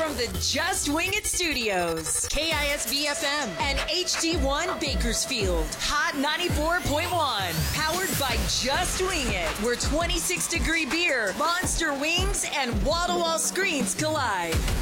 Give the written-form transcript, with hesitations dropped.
from the Just Wing It Studios, KISB FM and HD1 Bakersfield, Hot 94.1, powered by Just Wing It, where 26-degree beer, monster wings, and wall-to-wall screens collide.